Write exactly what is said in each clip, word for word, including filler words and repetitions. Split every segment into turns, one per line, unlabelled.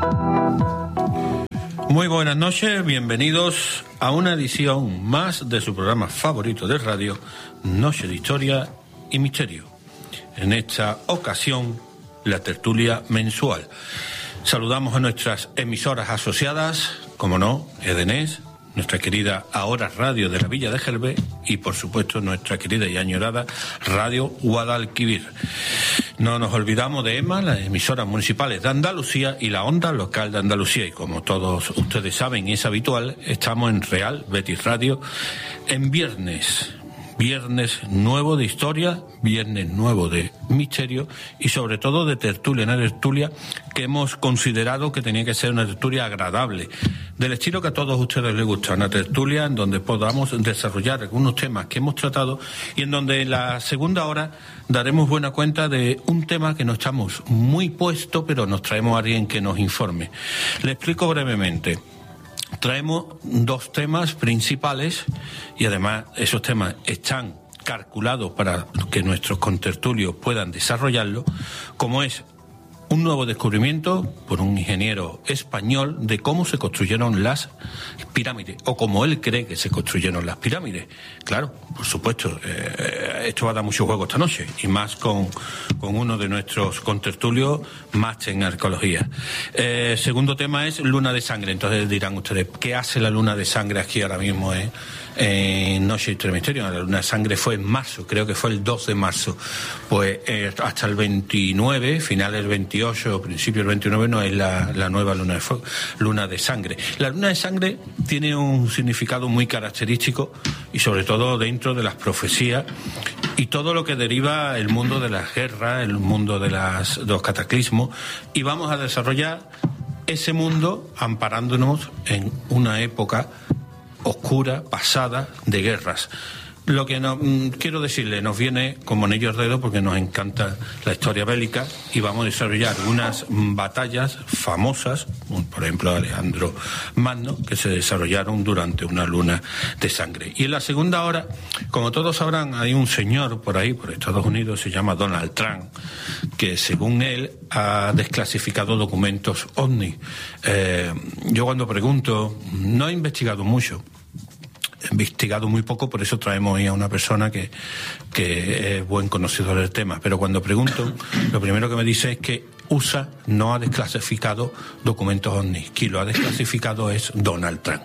Muy buenas noches, bienvenidos a una edición más de su programa favorito de radio, Noche de Historia y Misterio. En esta ocasión, la tertulia mensual. Saludamos a nuestras emisoras asociadas, como no, Edenés, nuestra querida Ahora Radio de la Villa de Gelbe y, por supuesto, nuestra querida y añorada Radio Guadalquivir. No nos olvidamos de EMA, las emisoras municipales de Andalucía y la onda local de Andalucía. Y como todos ustedes saben y es habitual, estamos en Real Betis Radio en viernes. Viernes nuevo de historia, viernes nuevo de misterio y sobre todo de tertulia, una tertulia que hemos considerado que tenía que ser una tertulia agradable, del estilo que a todos ustedes les gusta, una tertulia en donde podamos desarrollar algunos temas que hemos tratado y en donde en la segunda hora daremos buena cuenta de un tema que no estamos muy puesto, pero nos traemos a alguien que nos informe. Le explico brevemente. Traemos dos temas principales y además esos temas están calculados para que nuestros contertulios puedan desarrollarlo, como es un nuevo descubrimiento por un ingeniero español de cómo se construyeron las pirámides, o como él cree que se construyeron las pirámides. Claro, por supuesto, eh, esto va a dar mucho juego esta noche, y más con, con uno de nuestros contertulios, máster en arqueología. Eh, segundo tema es luna de sangre. Entonces dirán ustedes, ¿qué hace la luna de sangre aquí ahora mismo eh, en Noche de Misterio? La luna de sangre fue en marzo, creo que fue el dos de marzo. Pues eh, hasta el veintinueve, final del veintiocho, principio del veintinueve, no es la, la nueva luna de, fuego, luna de sangre. La luna de sangre tiene un significado muy característico y sobre todo dentro de las profecías y todo lo que deriva el mundo de las guerras, el mundo de, las, de los cataclismos, y vamos a desarrollar ese mundo amparándonos en una época oscura, pasada, de guerras. Lo que no, quiero decirle, nos viene como anillo al dedo porque nos encanta la historia bélica y vamos a desarrollar unas batallas famosas, por ejemplo Alejandro Magno, que se desarrollaron durante una luna de sangre. Y en la segunda hora, como todos sabrán, hay un señor por ahí, por Estados Unidos, se llama Donald Trump, que según él ha desclasificado documentos ovni. Eh, yo cuando pregunto, no he investigado mucho, he investigado muy poco, por eso traemos hoy a una persona que, que es buen conocedor del tema. Pero cuando pregunto, lo primero que me dice es que U S A no ha desclasificado documentos ovnis. Quien lo ha desclasificado es Donald Trump.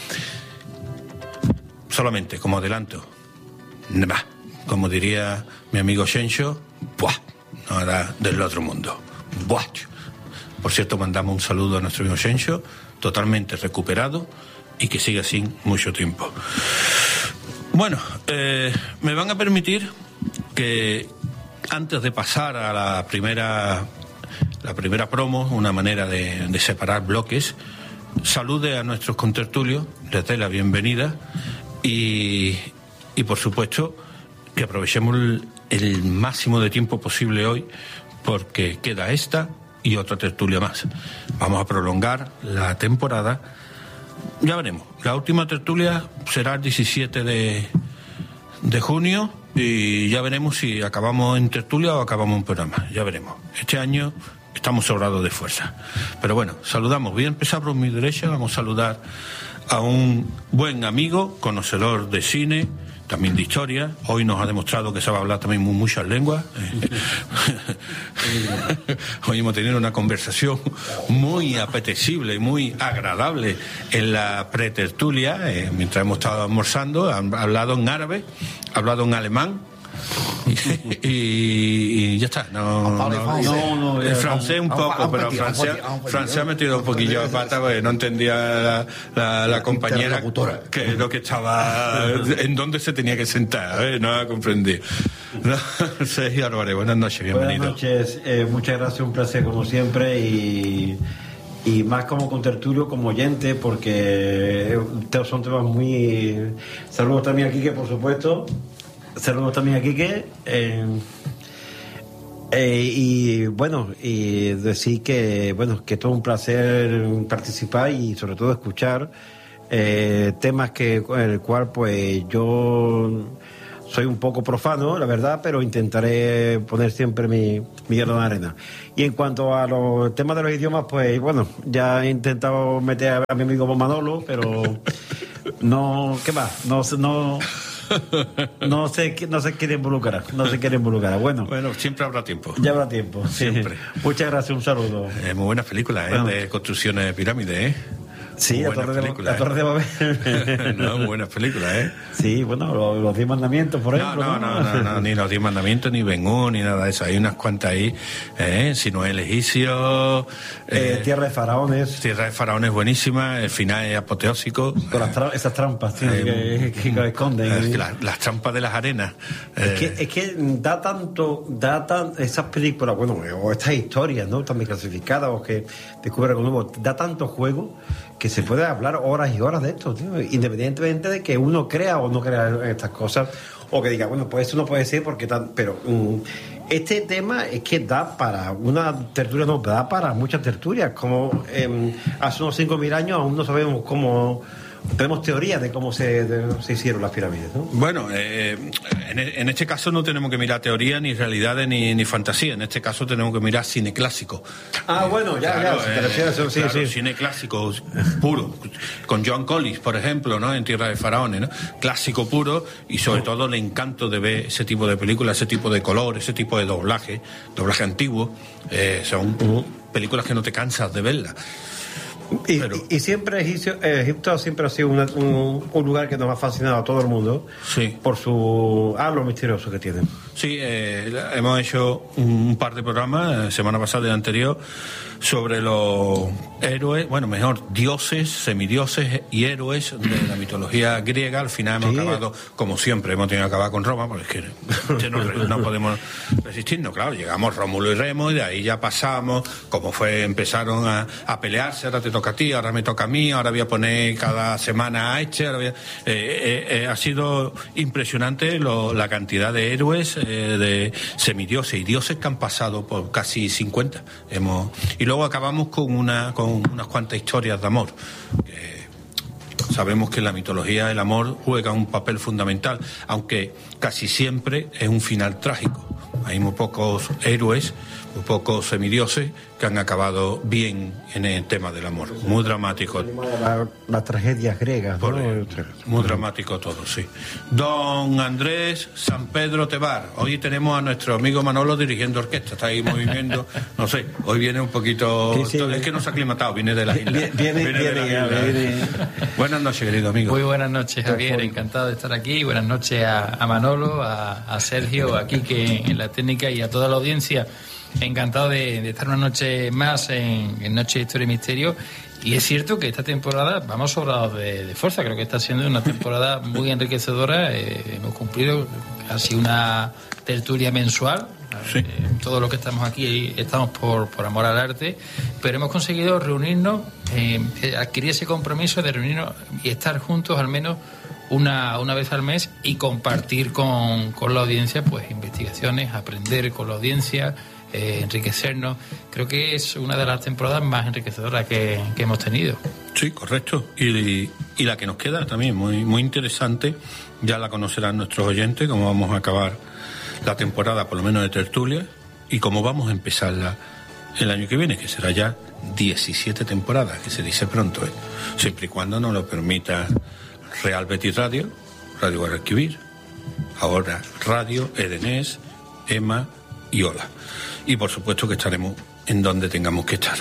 Solamente, como adelanto, bah, como diría mi amigo Shencho, ¡buah! No era del otro mundo. ¡Buah! Por cierto, mandamos un saludo a nuestro amigo Shencho, totalmente recuperado, y que siga así mucho tiempo. Bueno, eh, me van a permitir que antes de pasar a la primera la primera promo, una manera de, de separar bloques, salude a nuestros contertulios, les dé la bienvenida y, y por supuesto que aprovechemos el, el máximo de tiempo posible hoy, porque queda esta y otra tertulia más. Vamos a prolongar la temporada. Ya veremos. La última tertulia será el diecisiete de, de junio y ya veremos si acabamos en tertulia o acabamos en programa. Ya veremos. Este año estamos sobrados de fuerza. Pero bueno, saludamos. Voy a empezar por mi derecha. Vamos a saludar a un buen amigo, conocedor de cine, también de historia. Hoy nos ha demostrado que sabe hablar también muy, muchas lenguas. Hoy hemos tenido una conversación muy apetecible y muy agradable en la pretertulia, eh, mientras hemos estado almorzando. Han hablado en árabe, ha hablado en alemán. y, y ya está. No, no, no, no, el francés un poco, pero francés, francés ha metido un poquillo de pata porque no entendía la, la, la compañera que lo que estaba, en dónde se tenía que sentar, ¿eh? No ha comprendido. No, Sergio Álvarez, buenas noches, bienvenido.
Buenas noches, eh, muchas gracias, un placer como siempre y y más como contertulio, como oyente, porque son temas muy... Saludos también a Quique, por supuesto. Saludos también a Quique. Eh, eh, y bueno, y decir que bueno que todo un placer participar y sobre todo escuchar eh, temas que en el cual pues yo soy un poco profano, la verdad, pero intentaré poner siempre mi, mi grano de arena. Y en cuanto a los temas de los idiomas, pues bueno, ya he intentado meter a, a mi amigo Manolo, pero no, ¿qué más? No, no, no sé, no se quiere involucrar, no se quiere involucrar. Bueno,
bueno, siempre habrá tiempo.
Ya habrá tiempo, siempre. Muchas gracias, un saludo.
Eh, muy buenas películas, ¿eh? Bueno. De construcciones de pirámides, ¿eh?
Sí, la torre, de, la torre de Babel.
No, muy buenas películas, ¿eh?
Sí, bueno, los, los diez mandamientos, por ejemplo.
No, no, no, no, no, no ni los diez mandamientos, ni Ben-Hur, ni nada de eso. Hay unas cuantas ahí, ¿eh? Si no es el egipcio.
Eh, eh, Tierra de Faraones.
Tierra de Faraones buenísima, el final es apoteósico.
Con las tra esas trampas, tío, eh, que, que, que esconden.
Eh, la, las trampas de las arenas.
Es, eh. que, es que da tanto, da tan, esas películas, bueno, o estas historias, ¿no? También clasificadas, o que descubren algo nuevo, da tanto juego que se puede hablar horas y horas de esto, tío, independientemente de que uno crea o no crea en estas cosas, o que diga, bueno, pues eso no puede ser porque tan, pero um, este tema es que da para una tertulia, no, da para muchas tertulias, como eh, hace unos cinco mil años aún no sabemos cómo. Tenemos teorías de cómo se, de, se hicieron las pirámides, ¿no?
Bueno, eh, en, en este caso no tenemos que mirar teoría, ni realidades, ni, ni fantasía. En este caso tenemos que mirar cine clásico.
Ah, bueno, ya,
claro,
ya, si te
eh,
refieres a eso, sí,
claro,
sí.
Cine clásico puro, con John Collins, por ejemplo, ¿no? En Tierra de Faraones, ¿no? Clásico puro, y sobre todo el encanto de ver ese tipo de películas, ese tipo de color, ese tipo de doblaje, doblaje antiguo. Eh, son uh-huh. películas que no te cansas de verlas.
Y, Pero, y, y siempre Egipto, Egipto siempre ha sido una, un, un lugar que nos ha fascinado a todo el mundo,
sí,
por su halo misterioso que tiene.
Sí, eh, hemos hecho un, un par de programas, eh, semana pasada y anterior, sobre los héroes, bueno, mejor, dioses, semidioses y héroes de la mitología griega. Al final hemos sí. acabado, como siempre, hemos tenido que acabar con Roma, porque es que, que no, no podemos resistirnos. Claro, llegamos Rómulo y Remo y de ahí ya pasamos, como fue, empezaron a, a pelearse, ahora te toca a ti, ahora me toca a mí, ahora voy a poner cada semana a este, ahora voy a, eh, eh, eh, ha sido impresionante lo, la cantidad de héroes, eh, de semidioses y dioses que han pasado por casi cincuenta. Hemos, y luego acabamos con una con unas cuantas historias de amor. Eh, sabemos que en la mitología el amor juega un papel fundamental, aunque casi siempre es un final trágico. Hay muy pocos héroes, muy pocos semidioses que han acabado bien en el tema del amor. Muy dramático.
Las la tragedias griegas, ¿no?
Muy dramático todo, sí. Don Andrés San Pedro Tebar. Hoy tenemos a nuestro amigo Manolo dirigiendo orquesta. Está ahí moviendo, no sé, hoy viene un poquito... Sí, sí, es que no se ha aclimatado, viene de las islas.
Viene, viene, viene, de la viene, viene.
Buenas noches, querido amigo.
Muy buenas noches, Javier. Encantado de estar aquí. Buenas noches a, a Manolo, a, a Sergio, a Quique en la técnica y a toda la audiencia. Encantado de, de estar una noche más en, en Noche de Historia y Misterio. Y es cierto que esta temporada vamos sobrados de, de fuerza. Creo que está siendo una temporada muy enriquecedora. Eh, hemos cumplido casi una tertulia mensual.
Sí.
Eh, todo lo que estamos aquí estamos por, por amor al arte, pero hemos conseguido reunirnos, eh, adquirir ese compromiso de reunirnos y estar juntos al menos una, una vez al mes y compartir con, con la audiencia pues investigaciones, aprender con la audiencia, eh, enriquecernos. Creo que es una de las temporadas más enriquecedoras que, que hemos tenido.
Sí, correcto. Y, y la que nos queda también muy, muy interesante. Ya la conocerán nuestros oyentes, cómo vamos a acabar la temporada, por lo menos de tertulia, y cómo vamos a empezarla el año que viene, que será ya diecisiete temporadas, que se dice pronto, ¿eh? Siempre y cuando nos lo permita Real Betis Radio, Radio Guadalquivir, ahora Radio Edenés, Ema y Ola. Y por supuesto que estaremos en donde tengamos que estar.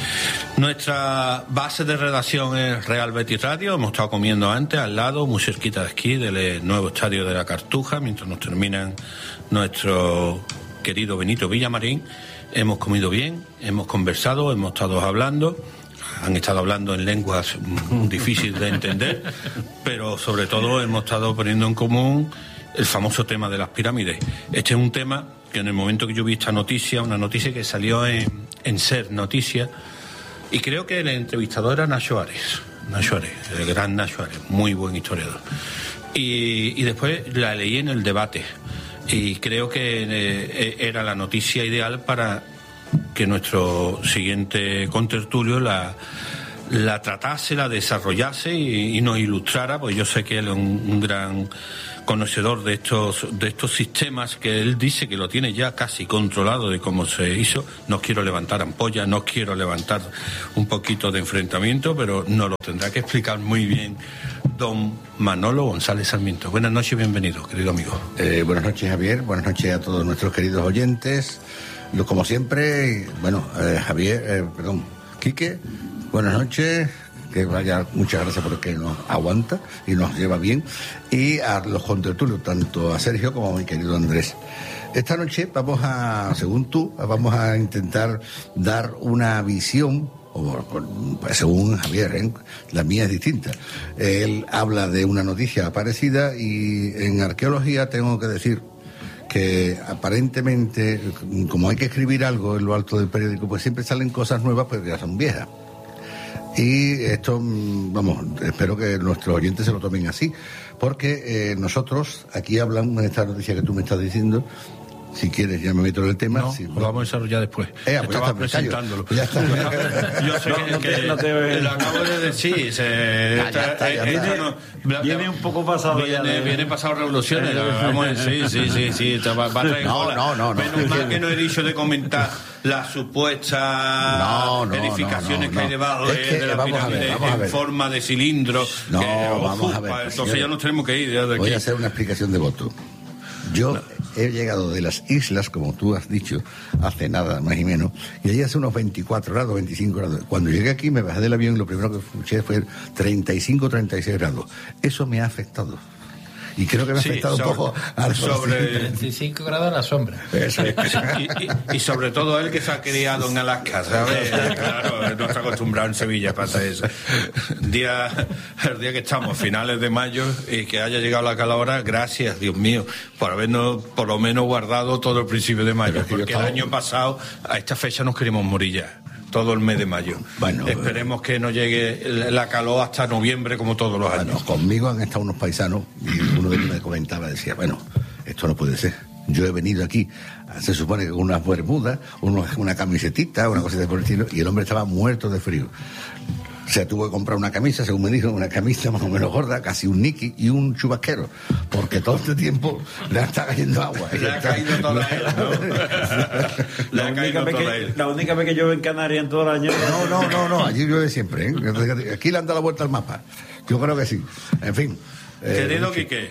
Nuestra base de redacción es Real Betis Radio. Hemos estado comiendo antes al lado, muy cerquita de aquí, del nuevo estadio de la Cartuja, mientras nos terminan nuestro querido Benito Villamarín. Hemos comido bien, hemos conversado, hemos estado hablando. Han estado hablando en lenguas difíciles de entender, pero sobre todo hemos estado poniendo en común el famoso tema de las pirámides. Este es un tema que en el momento que yo vi esta noticia, una noticia que salió en, en Ser Noticias, y creo que el entrevistador era Nacho Ares, Nacho Ares, el gran Nacho Ares, muy buen historiador. Y, y después la leí en el debate, y creo que eh, era la noticia ideal para que nuestro siguiente contertulio la, la tratase, la desarrollase y, y nos ilustrara, pues yo sé que él es un, un gran conocedor de estos de estos sistemas que él dice que lo tiene ya casi controlado de cómo se hizo. No quiero levantar ampollas, no quiero levantar un poquito de enfrentamiento, pero nos lo tendrá que explicar muy bien don Manolo González Sarmiento. Buenas noches, bienvenido, querido amigo.
Eh, buenas noches, Javier, buenas noches a todos nuestros queridos oyentes. Lo, como siempre, bueno, eh, Javier, eh, perdón, Quique, buenas noches. Que vaya, muchas gracias porque nos aguanta y nos lleva bien, y a los contertulios, tanto a Sergio como a mi querido Andrés. Esta noche vamos a, según tú, vamos a intentar dar una visión, o, según Javier, ¿eh? La mía es distinta. Él habla de una noticia parecida, y en arqueología tengo que decir que aparentemente, como hay que escribir algo en lo alto del periódico, pues siempre salen cosas nuevas, pero que ya son viejas. Y esto, vamos, espero que nuestros oyentes se lo tomen así, porque eh, nosotros, aquí hablan, en esta noticia que tú me estás diciendo, si quieres ya me meto en el tema.
No,
si,
lo vamos a desarrollar después.
Eh, pues
Estaba
ya está,
presentándolo.
Ya está.
Yo sé
No,
que,
no te-
que
no te-
lo acabo de decir. Se,
Ya, ya está, ya
eh,
está.
esto no-
Viene un poco pasado ya
Viene,
de-
viene pasado revoluciones. Vamos, sí, sí, sí, sí. Esto Va, va a traer
No,
cola.
no, no, no.
Menos mal que no he dicho de comentar las supuestas
No, no,
edificaciones
no, no,
que hay
no.
debajo
Es
de,
que
de la
vamos a ver,
pirámide
vamos a
en
ver.
forma de cilindro.
No,
que,
vamos a ver,
Entonces
señores.
ya nos tenemos que ir. Ya de aquí.
Voy a hacer una explicación de voto. Yo he llegado de las islas, como tú has dicho, hace nada, más y menos, y allí hace unos veinticuatro grados, veinticinco grados. Cuando llegué aquí, me bajé del avión y lo primero que escuché fue treinta y cinco, treinta y seis grados. Eso me ha afectado. Y creo que me ha
Sí,
afectado
sobre-
un poco al
sobre-
treinta y cinco grados a la sombra.
Eso es.
Y, y- y sobre todo él que se ha criado en Alaska, ¿sabes? Claro, no está acostumbrado en Sevilla, pasa eso. Día, el día que estamos, finales de mayo, y que haya llegado la calor, gracias, Dios mío, por habernos por lo menos guardado todo el principio de mayo,
Pero es que yo
porque el
estaba-
año pasado a esta fecha nos queríamos morir ya. Todo el mes de mayo.
Bueno,
Esperemos que no llegue la calor hasta noviembre como todos los
Bueno,
años.
conmigo han estado unos paisanos y uno de ellos me comentaba, decía, bueno, esto no puede ser. Yo he venido aquí, se supone que con unas bermudas, unos- una camisetita, una cosita por el estilo, y el hombre estaba muerto de frío. O sea, tuvo que comprar una camisa, según me dijo, una camisa más o menos gorda, casi un Niki y un chubasquero, porque todo este tiempo le está cayendo agua.
Le ha caído toda él, ¿no? Le
La
ha
única,
caído
vez
toda
que,
él.
la única vez que llueve en Canarias en todo el año.
No, no, no, no, allí llueve siempre, ¿eh? Aquí le han dado la vuelta al mapa. Yo creo que sí. En fin. eh,
Querido Quique,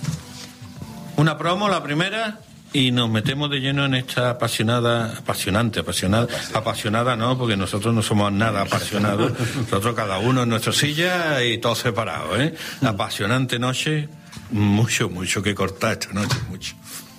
una promo, la primera, y nos metemos de lleno en esta apasionada, apasionante, apasionada, apasionada no, porque nosotros no somos nada apasionados, nosotros cada uno en nuestra silla y todos separados, ¿eh? Apasionante noche, mucho, mucho que cortar esta noche, mucho.